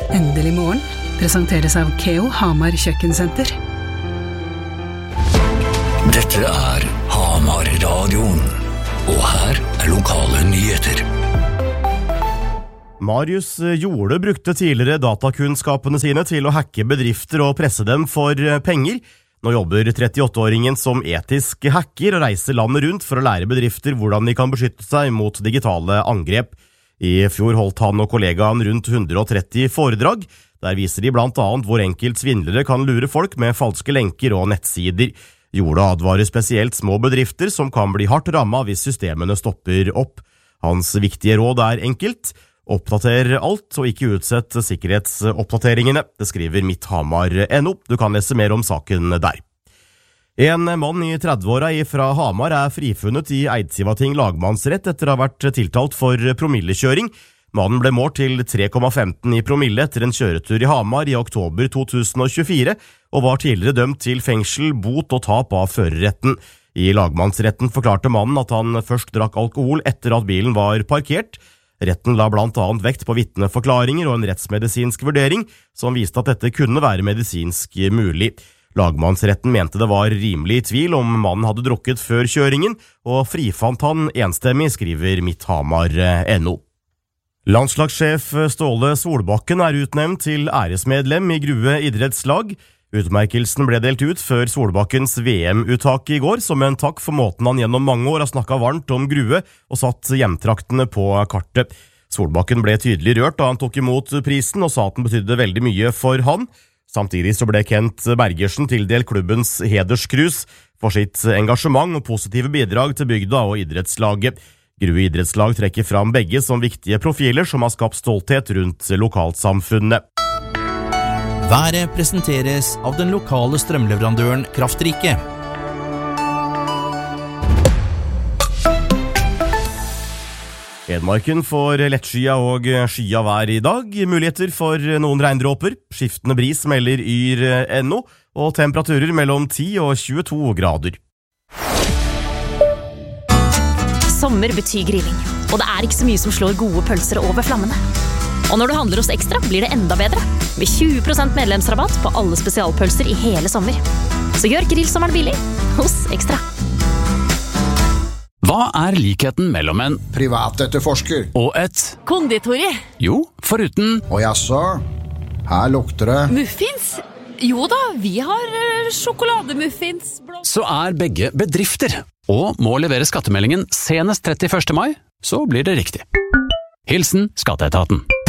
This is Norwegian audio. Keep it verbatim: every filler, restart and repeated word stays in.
Endelig morgen presenteres av Keo Hamar Kjøkkensenter. Dette er Hamar-radioen, og her er lokale nyheter. Marius Jorde brukte tidligere datakunnskapene sine til å hacke bedrifter og presse dem for penger. Nå jobber trettiåtte-åringen som etisk hacker og reiser landet rundt for å lære bedrifter hvordan de kan beskytte seg mot digitale angrep. I fjor holdt han og kollegaen rundt hundre og tretti foredrag. Der viser de blant annet hvor enkelt svindlere kan lure folk med falske lenker og nettsider. Jorde advarer spesielt små bedrifter som kan bli hardt rammet hvis systemene stopper opp. Hans viktige råd er enkelt: oppdater alt og ikke utsett sikkerhetsoppdateringene. Det skriver Midthamar punktum no. Du kan lese mer om saken der. En mann i trettiåra fra Hamar er frifunnet i Eidsivating lagmannsrett etter å ha vært tiltalt for promillekjøring. Mannen ble målt til tre komma femten i promille etter en kjøretur i Hamar i oktober to tusen og tjuefire, og var tidligere dømt til fengsel, bot og tap av førerretten. I lagmannsretten forklarte mannen at han først drakk alkohol etter at bilen var parkert. Retten la blant annet vekt på vitneforklaringer og en rettsmedisinsk vurdering, som viste at dette kunne være medisinsk mulig. Lagmannsretten mente det var rimelig tvil om mannen hadde drukket før kjøringen, og frifant han enstemmig, skriver Midthamar punktum no. Landslagssjef Ståle Solbakken er utnevnt til æresmedlem i Grue idrettslag. Utmerkelsen ble delt ut før Solbakkens V M-uttak i går, som en takk for måten han gjennom mange år har snakket varmt om Grue og satt hjemtraktene på kartet. Solbakken ble tydelig rørt da han tok imot prisen og sa at den betydde veldig mye for han. Samtidig så ble Kent Bergersen tildelt klubbens hederskrus for sitt engasjement og positive bidrag til bygda og idrettslaget. Grue idrettslag trekker fram begge som viktige profiler som har skapt stolthet rundt lokalsamfunnet. Været presenteres av den lokale strømleverandøren Kraftrike. Hedmarken får lettskya og skya vær i dag. Muligheter for noen regndråper. Skiftende bris melder yr punktum no, og temperaturer mellom ti og tjueto grader. Sommer betyr grilling, og det er ikke så mye som slår gode pølser over flammene. Og når du handler hos Ekstra, blir det enda bedre, med tjue prosent medlemsrabatt på alle spesialpølser i hele sommer. Så gjør grillsommeren billig hos Ekstra. Hva er likheten mellom en privatetterforsker og et konditori? Jo, foruten og jaså, her lukter det muffins? Jo da, vi har sjokolademuffins. Så er begge bedrifter, og må levere skattemeldingen senest trettiførste mai, så blir det riktig. Hilsen Skatteetaten.